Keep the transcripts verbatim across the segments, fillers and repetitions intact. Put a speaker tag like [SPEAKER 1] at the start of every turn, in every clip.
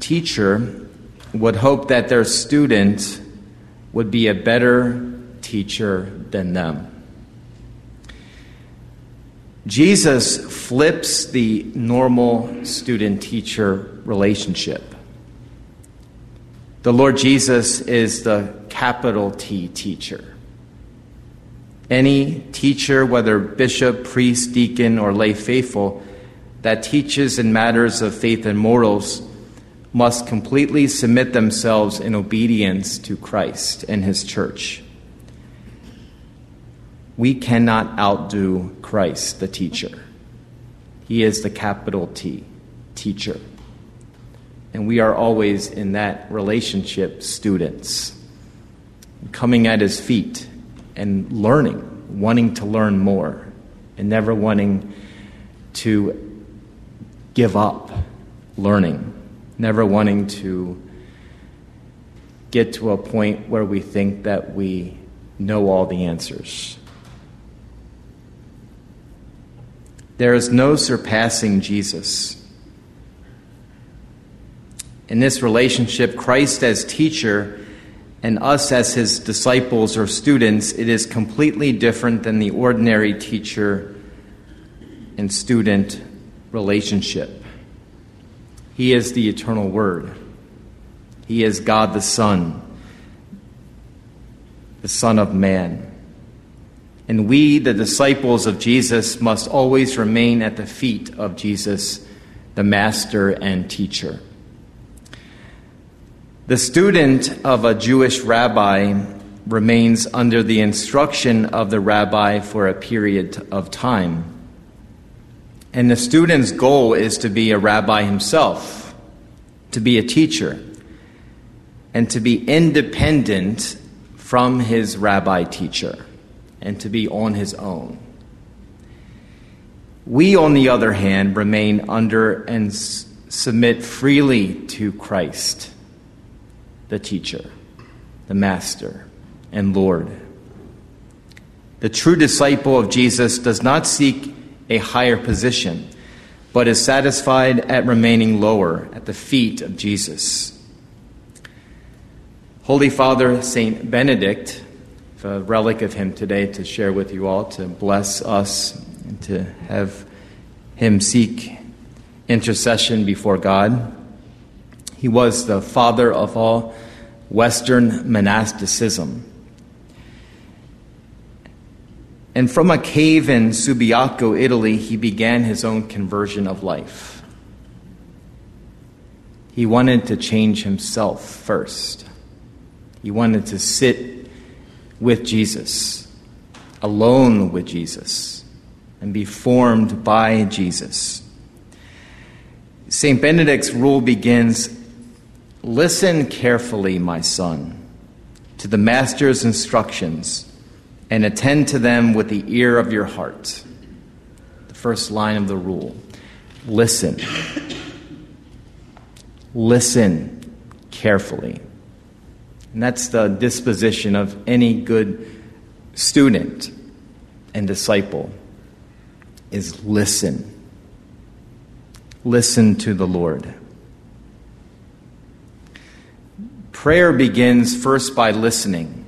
[SPEAKER 1] teacher would hope that their student would be a better teacher than them. Jesus flips the normal student-teacher relationship. The Lord Jesus is the capital T teacher. Any teacher, whether bishop, priest, deacon, or lay faithful, that teaches in matters of faith and morals must completely submit themselves in obedience to Christ and his church. We cannot outdo Christ, the teacher. He is the capital T, teacher. And we are always in that relationship students, coming at his feet and learning, wanting to learn more, and never wanting to give up learning, never wanting to get to a point where we think that we know all the answers. There is no surpassing Jesus. In this relationship, Christ as teacher and us as his disciples or students, it is completely different than the ordinary teacher and student relationship. He is the eternal Word. He is God the Son, the Son of Man. And we, the disciples of Jesus, must always remain at the feet of Jesus, the Master and Teacher. The student of a Jewish rabbi remains under the instruction of the rabbi for a period of time. And the student's goal is to be a rabbi himself, to be a teacher, and to be independent from his rabbi teacher, and to be on his own. We, on the other hand, remain under and s- submit freely to Christ, the teacher, the master, and Lord. The true disciple of Jesus does not seek a higher position, but is satisfied at remaining lower at the feet of Jesus. Holy Father Saint Benedict, a relic of him today to share with you all, to bless us and to have him seek intercession before God. He was the father of all Western monasticism. And from a cave in Subiaco, Italy, he began his own conversion of life. He wanted to change himself first. He wanted to sit with Jesus, alone with Jesus, and be formed by Jesus. Saint Benedict's rule begins, "Listen carefully, my son, to the Master's instructions, and attend to them with the ear of your heart." The first line of the rule, listen. Listen carefully. And that's the disposition of any good student and disciple, is listen. Listen to the Lord. Prayer begins first by listening.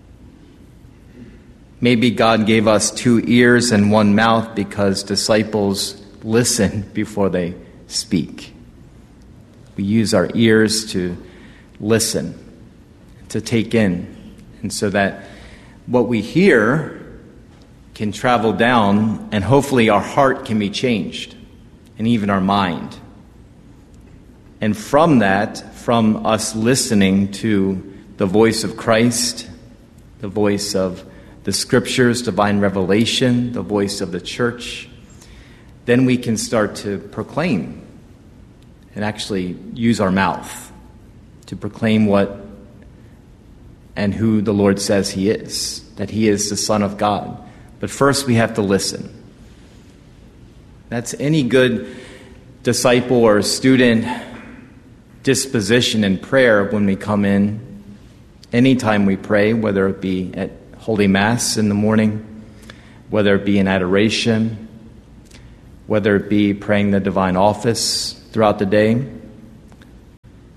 [SPEAKER 1] Maybe God gave us two ears and one mouth because disciples listen before they speak. We use our ears to listen, to take in, and so that what we hear can travel down, and hopefully our heart can be changed, and even our mind. And from that, from us listening to the voice of Christ, the voice of the Scriptures, divine revelation, the voice of the church, then we can start to proclaim and actually use our mouth to proclaim what and who the Lord says he is, that he is the Son of God. But first we have to listen. That's any good disciple or student disposition in prayer when we come in. Anytime we pray, whether it be at Holy Mass in the morning, whether it be in adoration, whether it be praying the divine office throughout the day,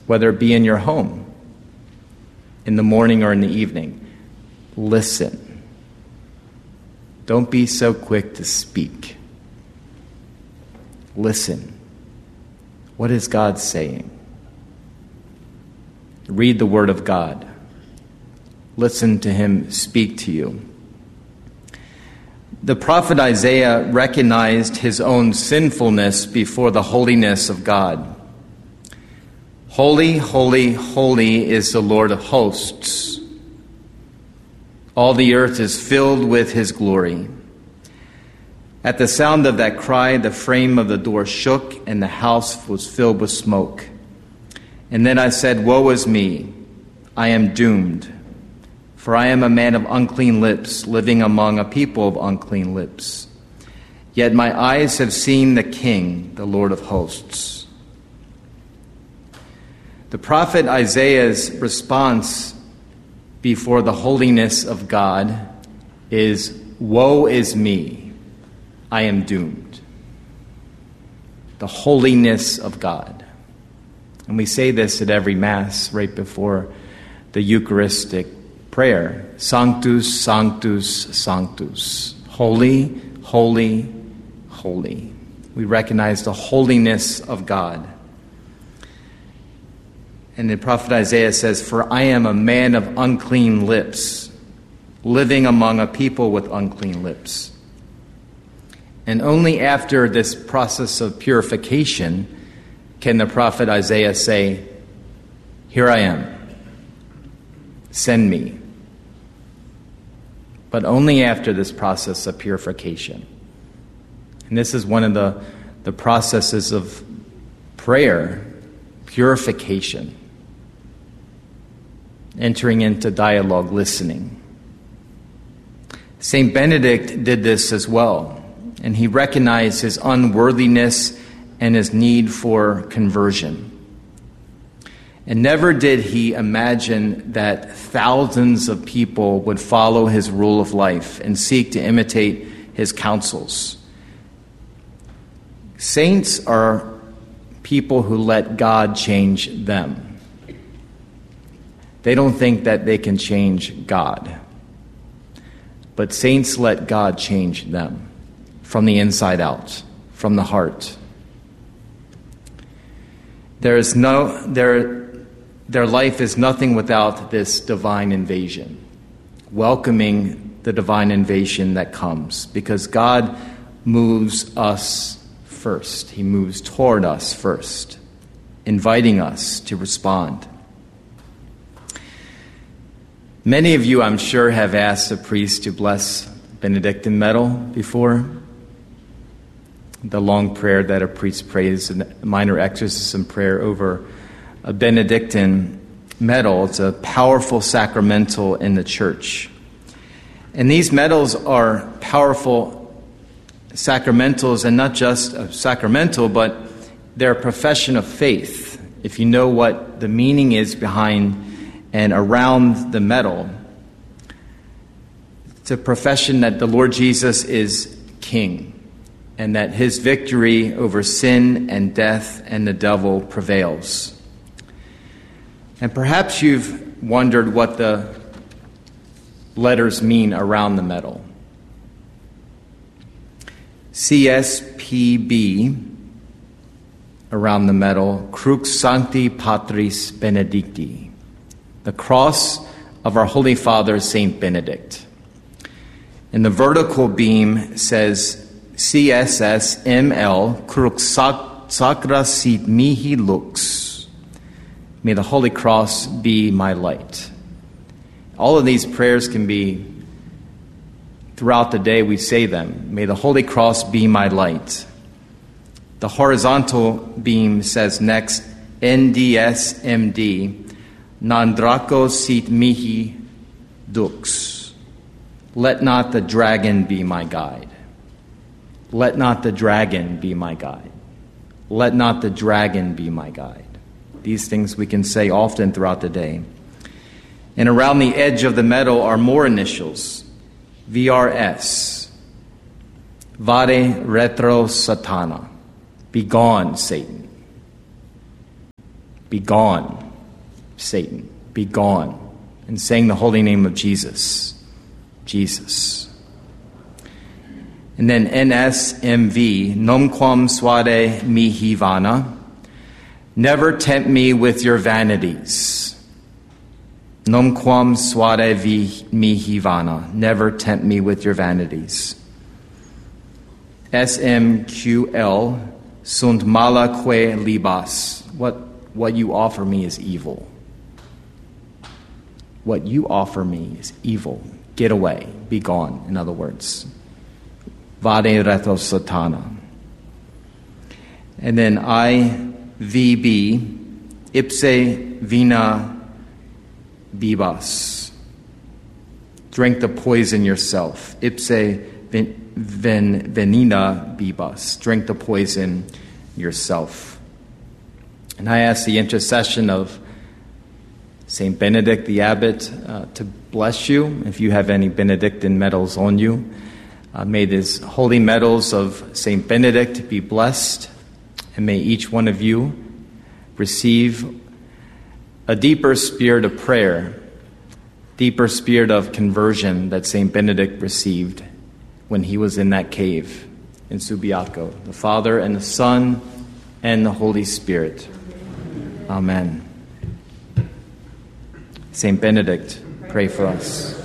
[SPEAKER 1] whether it be in your home, in the morning or in the evening. Listen. Don't be so quick to speak. Listen. What is God saying? Read the Word of God. Listen to Him speak to you. The prophet Isaiah recognized his own sinfulness before the holiness of God. Holy, holy, holy is the Lord of hosts. All the earth is filled with His glory. At the sound of that cry, the frame of the door shook, and the house was filled with smoke. And then I said, "Woe is me! I am doomed. For I am a man of unclean lips, living among a people of unclean lips. Yet my eyes have seen the King, the Lord of hosts." The prophet Isaiah's response before the holiness of God is, "Woe is me, I am doomed." The holiness of God. And we say this at every Mass right before the Eucharistic prayer. Sanctus, Sanctus, Sanctus. Holy, holy, holy. We recognize the holiness of God. And the prophet Isaiah says, "For I am a man of unclean lips, living among a people with unclean lips." And only after this process of purification can the prophet Isaiah say, "Here I am. Send me." But only after this process of purification. And this is one of the, the processes of prayer, purification. Entering into dialogue, listening. Saint Benedict did this as well, and he recognized his unworthiness and his need for conversion. And never did he imagine that thousands of people would follow his rule of life and seek to imitate his counsels. Saints are people who let God change them. They don't think that they can change God. But saints let God change them from the inside out, from the heart. There is no, their, their life is nothing without this divine invasion, welcoming the divine invasion that comes, because God moves us first. He moves toward us first, inviting us to respond. Many of you, I'm sure, have asked a priest to bless Benedictine medal before. The long prayer that a priest prays, a minor exorcism prayer over a Benedictine medal. It's a powerful sacramental in the church. And these medals are powerful sacramentals, and not just a sacramental, but they're a profession of faith. If you know what the meaning is behind and around the medal, it's a profession that the Lord Jesus is King, and that his victory over sin and death and the devil prevails. And perhaps you've wondered what the letters mean around the medal. C S P B around the medal, Crux Sancti Patris Benedicti, the cross of our Holy Father, Saint Benedict. And the vertical beam says C S S M L, Crux Sacra Sit Mihi Lux. May the Holy Cross be my light. All of these prayers can be, throughout the day we say them. May the Holy Cross be my light. The horizontal beam says next, N D S M D, Non Draco Sit Mihi Dux. Let not the dragon be my guide. Let not the dragon be my guide. Let not the dragon be my guide. These things we can say often throughout the day. And around the edge of the medal are more initials. V R S. Vade retro Satana. Be gone, Satan. Be gone. Satan, be gone, and saying the holy name of Jesus, Jesus. And then N S M V, nomquam suade mihi vana, never tempt me with your vanities. Nomquam suade vi mihi vana, never tempt me with your vanities. S M Q L, sunt mala que libas, what, what you offer me is evil. What you offer me is evil. Get away, be gone, in other words. Vade reto satana. And then I V B, ipse vina bibas. Drink the poison yourself. Ipse ven, ven, venina bibas. Drink the poison yourself. And I ask the intercession of Saint Benedict the Abbot uh, to bless you if you have any Benedictine medals on you. Uh, may these holy medals of Saint Benedict be blessed, and may each one of you receive a deeper spirit of prayer, deeper spirit of conversion that Saint Benedict received when he was in that cave in Subiaco. The Father and the Son and the Holy Spirit. Amen. Saint Benedict, pray for us.